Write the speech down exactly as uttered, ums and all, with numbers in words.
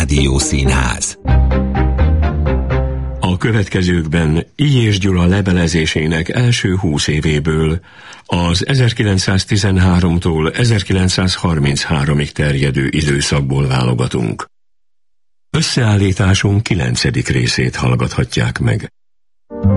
Rádiószínház. A következőkben Illyés Gyula levelezésének első húsz évéből, az ezerkilencszáztizenháromtól ezerkilencszázharminchárom-ig terjedő időszakból válogatunk. Összeállításunk kilencedik részét hallgathatják meg.